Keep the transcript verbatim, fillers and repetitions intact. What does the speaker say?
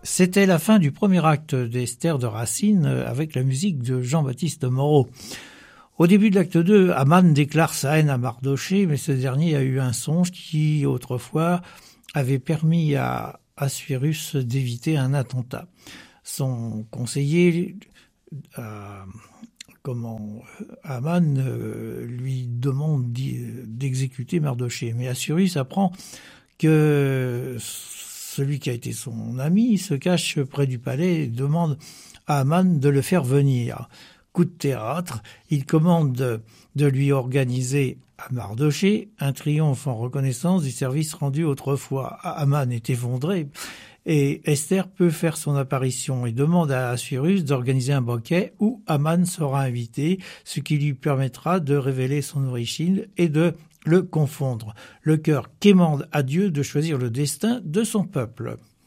C'était la fin du premier acte d'Esther de Racine avec la musique de Jean-Baptiste Moreau. Au début de l'acte deux, Aman déclare sa haine à Mardochée, mais ce dernier a eu un songe qui, autrefois, avait permis à Assuérus d'éviter un attentat. Son conseiller, euh, comment, Aman, euh, lui demande d'exécuter Mardochée, mais Assuérus apprend que celui qui a été son ami se cache près du palais et demande à Aman de le faire venir. Coup de théâtre, il commande de, de lui organiser à Mardochée un triomphe en reconnaissance du service rendu autrefois. Aman est effondré et Esther peut faire son apparition et demande à Assuérus d'organiser un banquet où Aman sera invité, ce qui lui permettra de révéler son origine et de le confondre. Le cœur quémande à Dieu de choisir le destin de son peuple.